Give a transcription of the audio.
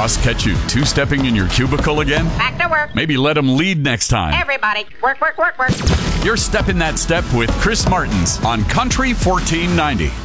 boss catch you two-stepping in your cubicle again? Back to work. Maybe let him lead next time. Everybody, work, work, work, work. You're stepping that step with Chris Martins on Country 1490.